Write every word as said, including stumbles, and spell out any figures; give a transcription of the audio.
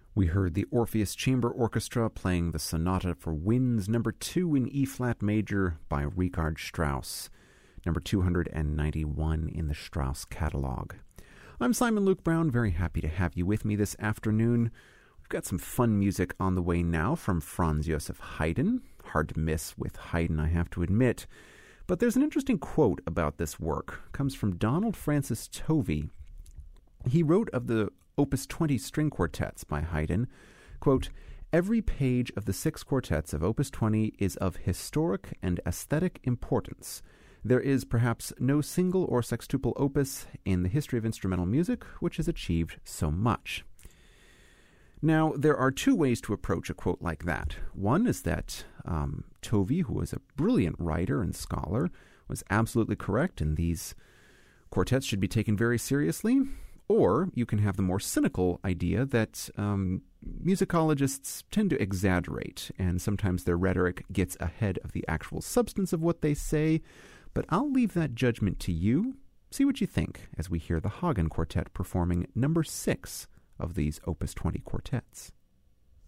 We heard the Orpheus Chamber Orchestra playing the Sonata for Winds number two in E-flat major by Richard Strauss, number two hundred ninety-one in the Strauss catalog. I'm Simon Luke Brown, very happy to have you with me this afternoon. We've got some fun music on the way now from Franz Joseph Haydn. Hard to miss with Haydn, I have to admit. But there's an interesting quote about this work. It comes from Donald Francis Tovey. He wrote of the Opus twenty string quartets by Haydn, quote, "Every page of the six quartets of Opus twenty is of historic and aesthetic importance. There is perhaps no single or sextuple opus in the history of instrumental music which has achieved so much." Now, there are two ways to approach a quote like that. One is that um, Tovey, who was a brilliant writer and scholar, was absolutely correct, and these quartets should be taken very seriously. Or you can have the more cynical idea that um, musicologists tend to exaggerate, and sometimes their rhetoric gets ahead of the actual substance of what they say. But I'll leave that judgment to you. See what you think as we hear the Hagen Quartet performing number six of these Opus twenty quartets.